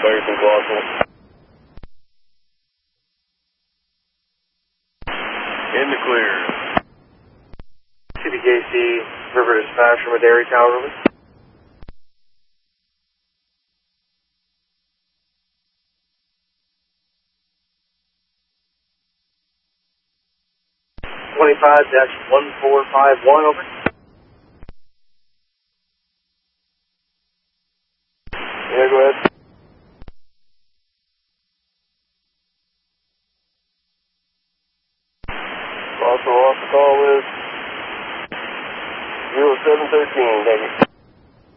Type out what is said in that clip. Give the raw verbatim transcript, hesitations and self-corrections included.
Ferguson, Clawson. In the clear. C B K C, River Dispatch from a dairy tower, over. twenty-five dash one four five one, over. Yeah, go ahead. Also off the call list. zero seven thirteen, thank you.